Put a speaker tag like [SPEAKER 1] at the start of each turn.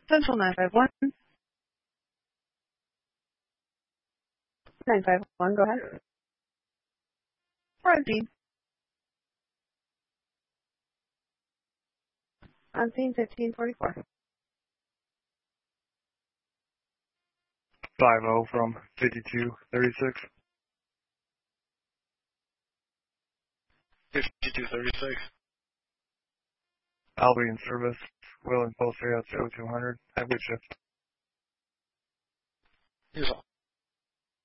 [SPEAKER 1] Central 951.
[SPEAKER 2] 951, go ahead.
[SPEAKER 1] Francine.
[SPEAKER 2] On scene 1544.
[SPEAKER 3] 50 from 5236.
[SPEAKER 4] 5236.
[SPEAKER 3] I'll be in service. Will and post area 0200. Have a good shift.
[SPEAKER 4] Here's all.